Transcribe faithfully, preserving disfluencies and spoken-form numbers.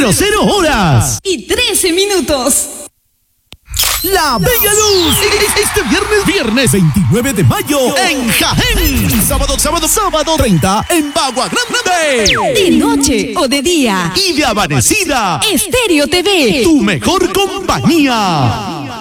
cero horas y trece minutos. La Bella Luz, este viernes, viernes veintinueve de mayo en Jaén. Sábado, sábado, sábado treinta en Bagua Grande. De noche o de día. Y de amanecida. Estéreo T V. Tu mejor compañía.